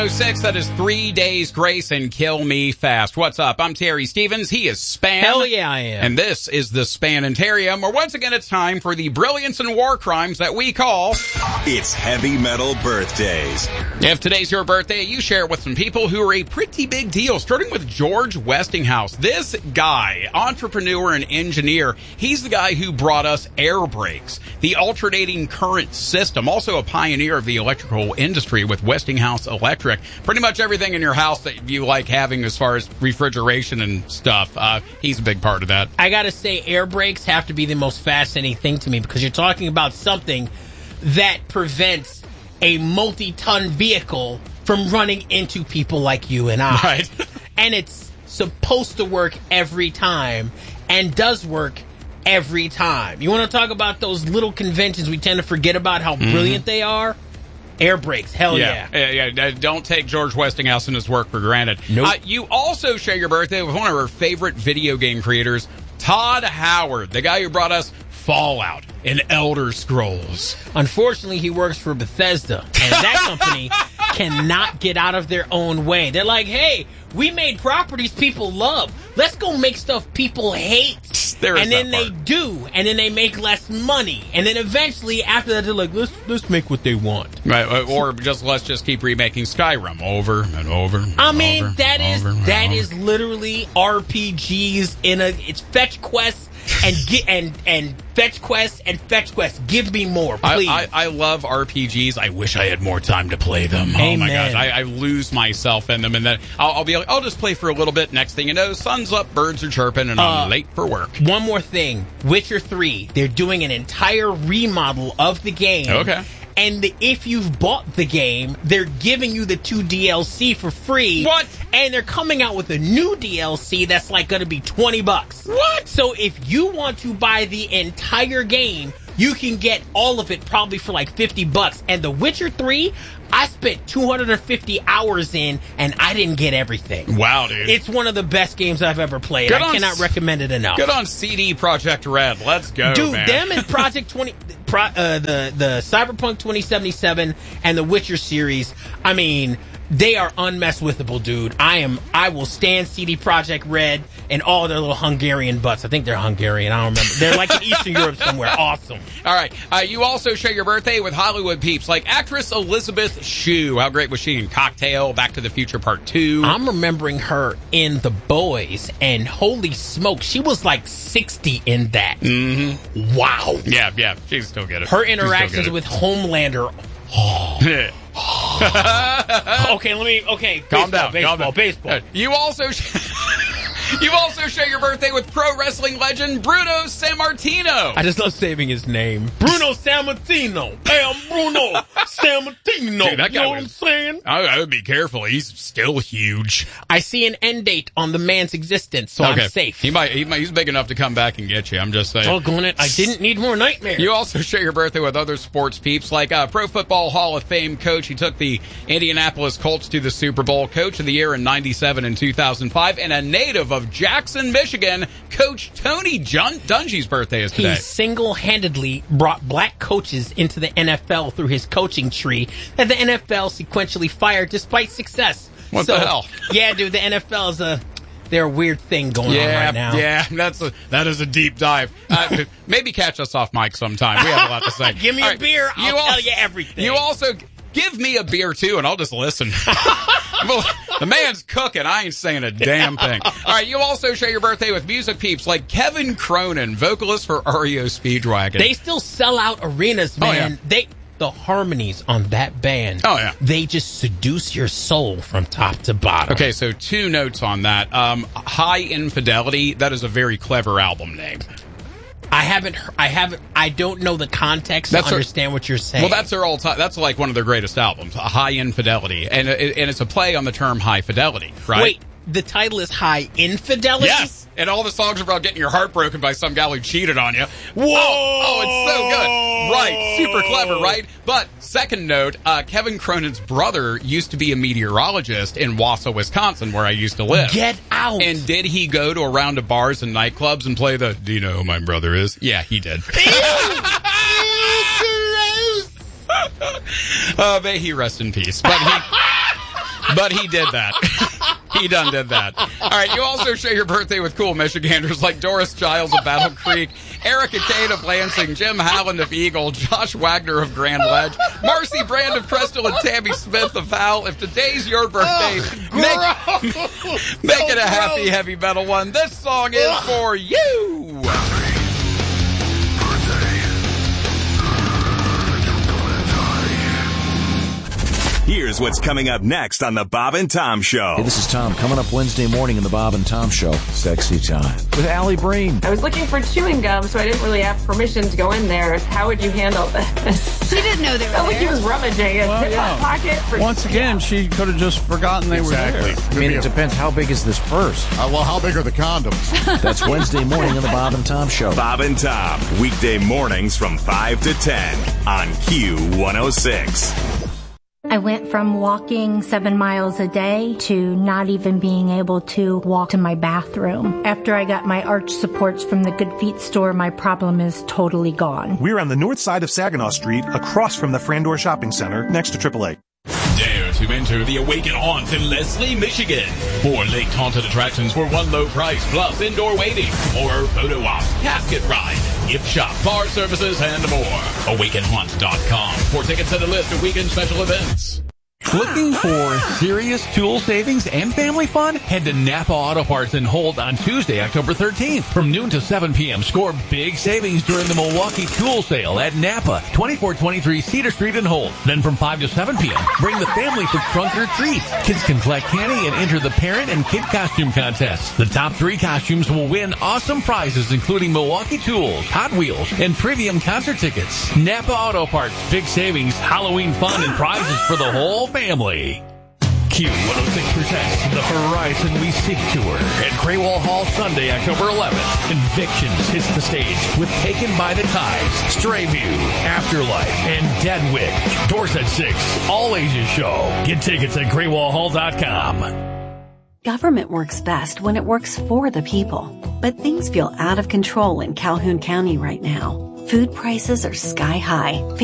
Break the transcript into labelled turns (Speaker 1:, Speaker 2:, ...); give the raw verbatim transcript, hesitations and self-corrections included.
Speaker 1: oh six, that is Three Days Grace and Kill Me Fast. What's up? I'm Terry Stevens. He is Span.
Speaker 2: Hell yeah, I am.
Speaker 1: And this is the Spanitarium, where once again it's time for the brilliance and war crimes that we call...
Speaker 3: It's Heavy Metal Birthdays.
Speaker 1: If today's your birthday, you share it with some people who are a pretty big deal, starting with George Westinghouse. This guy, entrepreneur and engineer, he's the guy who brought us air brakes, the alternating current system, also a pioneer of the electrical industry with Westinghouse Electric. Pretty much everything in your house that you like having as far as refrigeration and stuff, uh, he's a big part of that.
Speaker 2: I gotta say, air brakes have to be the most fascinating thing to me, because you're talking about something that prevents a multi-ton vehicle from running into people like you and I.
Speaker 1: Right.
Speaker 2: And it's supposed to work every time, and does work every time. You want to talk about those little conventions we tend to forget about how mm-hmm. brilliant they are? Air brakes, hell yeah.
Speaker 1: Yeah, yeah, yeah. Don't take George Westinghouse and his work for granted.
Speaker 2: Nope.
Speaker 1: Uh, you also share your birthday with one of our favorite video game creators, Todd Howard, the guy who brought us Fallout and Elder Scrolls.
Speaker 2: Unfortunately, he works for Bethesda, and that company cannot get out of their own way. They're like, hey, we made properties people love. Let's go make stuff people hate.
Speaker 1: There is
Speaker 2: and then
Speaker 1: that
Speaker 2: they
Speaker 1: part.
Speaker 2: do, and then they make less money. And then eventually, after that, they're like, let's let's make what they want.
Speaker 1: Right, or just let's just keep remaking Skyrim over and over. And
Speaker 2: I mean,
Speaker 1: over,
Speaker 2: that is
Speaker 1: over,
Speaker 2: that
Speaker 1: over.
Speaker 2: is literally R P Gs in a it's fetch quests and get and and fetch quests and fetch quests. Give me more, please.
Speaker 1: I, I, I love R P Gs. I wish I had more time to play them.
Speaker 2: Amen.
Speaker 1: Oh my gosh, I, I lose myself in them, and then I'll, I'll be like, I'll just play for a little bit. Next thing you know, sun's up, birds are chirping, and I'm
Speaker 2: Uh,
Speaker 1: late for work.
Speaker 2: One more thing, Witcher three, they're doing an entire remodel of the game.
Speaker 1: Okay.
Speaker 2: And the, if you've bought the game, they're giving you the two D L C for free.
Speaker 1: What?
Speaker 2: And they're coming out with a new D L C that's like going to be twenty bucks.
Speaker 1: What?
Speaker 2: So if you want to buy the entire game, you can get all of it probably for like fifty bucks. And The Witcher three, I spent two hundred fifty hours in, and I didn't get everything.
Speaker 1: Wow, dude.
Speaker 2: It's one of the best games I've ever played.
Speaker 1: Good
Speaker 2: I
Speaker 1: on
Speaker 2: cannot
Speaker 1: s-
Speaker 2: recommend it enough.
Speaker 1: Good on C D Projekt Red. Let's go,
Speaker 2: Dude,
Speaker 1: man.
Speaker 2: them and Project twenty, Pro, uh, the the Cyberpunk twenty seventy-seven and the Witcher series. I mean, they are unmesswithable, dude. I am. I will stand C D Projekt Red and all their little Hungarian butts. I think they're Hungarian. I don't remember. They're like in Eastern Europe somewhere. Awesome.
Speaker 1: All right. Uh, you also share your birthday with Hollywood peeps like actress Elizabeth Shue. How great was she in Cocktail, Back to the Future Part two?
Speaker 2: I'm remembering her in The Boys, and holy smoke, she was like sixty in that.
Speaker 1: Mm-hmm.
Speaker 2: Wow.
Speaker 1: Yeah, yeah. She's still good at it.
Speaker 2: Her
Speaker 1: She's still
Speaker 2: interactions
Speaker 1: good at
Speaker 2: with Homelander.
Speaker 1: it.
Speaker 2: Okay, let me. Okay,
Speaker 1: Calm
Speaker 2: baseball,
Speaker 1: down.
Speaker 2: Baseball,
Speaker 1: calm down.
Speaker 2: baseball.
Speaker 1: Uh, You also. You also share your birthday with pro wrestling legend Bruno Sammartino.
Speaker 2: I just love saving his name. Bruno Sammartino. Hey, I'm Bruno Sammartino.
Speaker 1: Dude, that
Speaker 2: you
Speaker 1: guy
Speaker 2: know
Speaker 1: was-
Speaker 2: what I'm saying?
Speaker 1: I, I would be careful. He's still huge.
Speaker 2: I see an end date on the man's existence, so I'm safe.
Speaker 1: He might, he might. He's big enough to come back and get you. I'm just saying.
Speaker 2: Doggone it, I didn't need more nightmares.
Speaker 1: You also share your birthday with other sports peeps like uh, Pro Football Hall of Fame coach. He took the Indianapolis Colts to the Super Bowl, coach of the year in ninety-seven and two thousand five, and a native of Jackson, Michigan, Coach Tony Jun- Dungy's birthday is today.
Speaker 2: He single-handedly brought black coaches into the N F L through his coaching tree that the N F L sequentially fired despite success.
Speaker 1: What
Speaker 2: so,
Speaker 1: the hell?
Speaker 2: Yeah, dude, the N F L is a... They're a weird thing going
Speaker 1: yeah,
Speaker 2: on right now.
Speaker 1: Yeah, that's a, that is a deep dive. Uh, maybe catch us off mic sometime. We have a lot to say.
Speaker 2: Give me
Speaker 1: All
Speaker 2: a
Speaker 1: right,
Speaker 2: beer, I'll
Speaker 1: you
Speaker 2: tell
Speaker 1: al-
Speaker 2: you everything.
Speaker 1: You also give me a beer too, and I'll just listen. Well, the man's cooking. I ain't saying a damn thing. All right, you also share your birthday with music peeps like Kevin Cronin, vocalist for R E O Speedwagon.
Speaker 2: They still sell out arenas, man.
Speaker 1: Oh, yeah.
Speaker 2: They the harmonies on that band.
Speaker 1: Oh, yeah.
Speaker 2: They just seduce your soul from top to bottom.
Speaker 1: Okay, so two notes on that. Um, High Infidelity, that is a very clever album name.
Speaker 2: I haven't. he- I haven't. I don't know the context
Speaker 1: That's
Speaker 2: to
Speaker 1: their-
Speaker 2: understand what you're saying.
Speaker 1: Well, that's their all time. That's like one of their greatest albums, High Infidelity, and it, and it's a play on the term high fidelity, right?
Speaker 2: Wait, the title is High Infidelity?
Speaker 1: Yes. And all the songs are about getting your heart broken by some guy who cheated on you.
Speaker 2: Whoa!
Speaker 1: Oh, oh, it's so good. Right. Super clever, right? But second note, uh, Kevin Cronin's brother used to be a meteorologist in Wausau, Wisconsin, where I used to live.
Speaker 2: Get out.
Speaker 1: And did he go to a round of bars and nightclubs and play the, do you know who my brother is? Yeah, he did. Uh, may he rest in peace. But he... But he did that. He done did that. All right, you also share your birthday with cool Michiganders like Doris Giles of Battle Creek, Erica Kane of Lansing, Jim Howland of Eagle, Josh Wagner of Grand Ledge, Marcy Brand of Crystal, and Tammy Smith of Howell. If today's your birthday,
Speaker 4: Oh,
Speaker 1: make, make it a happy heavy metal one. This song is for you.
Speaker 3: Here's what's coming up next on the Bob and Tom Show.
Speaker 5: Hey, this is Tom. Coming up Wednesday morning in the Bob and Tom Show. Sexy time. With Allie Breen.
Speaker 6: I was looking for chewing gum, so I didn't really have permission to go in there. How would you handle this?
Speaker 7: She didn't know they were
Speaker 6: I think
Speaker 7: there.
Speaker 6: he was rummaging a
Speaker 4: Well,
Speaker 6: zip
Speaker 4: yeah.
Speaker 6: pocket. For,
Speaker 4: Once again, she could have just forgotten they
Speaker 5: Exactly.
Speaker 4: were there.
Speaker 5: I mean, it depends. How big is this purse?
Speaker 8: Uh, well, how big are the condoms?
Speaker 5: That's Wednesday morning in the Bob and Tom Show.
Speaker 3: Bob and Tom, weekday mornings from five to ten on Q one oh six.
Speaker 9: I went from walking seven miles a day to not even being able to walk to my bathroom. After I got my arch supports from the Good Feet store, my problem is totally gone.
Speaker 10: We're on the north side of Saginaw Street, across from the Frandor Shopping Center, next to triple A.
Speaker 11: Dare to enter the Awaken Haunt in Leslie, Michigan. Four lake haunted attractions for one low price, plus indoor waiting, horror photo op, casket ride, gift shop, bar services, and more. awaken haunt dot com for tickets and a list of weekend special events.
Speaker 12: Looking for serious tool savings and family fun? Head to Napa Auto Parts in Holt on Tuesday, October thirteenth. From noon to seven p.m., score big savings during the Milwaukee Tool Sale at Napa, twenty-four twenty-three Cedar Street in Holt. Then from five to seven p.m., bring the family for trunk or treat. Kids can collect candy and enter the parent and kid costume contest. The top three costumes will win awesome prizes, including Milwaukee Tools, Hot Wheels, and premium concert tickets. Napa Auto Parts, big savings, Halloween fun, and prizes for the whole family. Q one oh six presents the Horizon We Seek Tour at Graywall Hall Sunday, October eleventh. Convictions hits the stage with Taken by the Tides, Strayview, Afterlife, and Deadwick. Doors at six. All ages show. Get tickets at graywall hall dot com.
Speaker 13: Government works best when it works for the people. But things feel out of control in Calhoun County right now. Food prices are sky high.